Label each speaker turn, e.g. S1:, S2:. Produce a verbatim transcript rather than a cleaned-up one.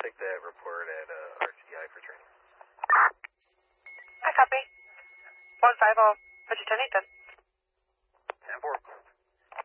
S1: take that report at uh, R T I for training.
S2: I copy. one five zero, put your ten eight then.
S1: ten four.